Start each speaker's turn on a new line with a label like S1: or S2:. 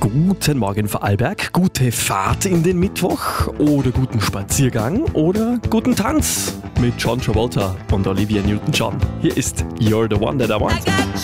S1: Guten Morgen Vorarlberg, gute Fahrt in den Mittwoch oder guten Spaziergang oder guten Tanz mit John Travolta und Olivia Newton-John. Hier ist You're the One That I Want.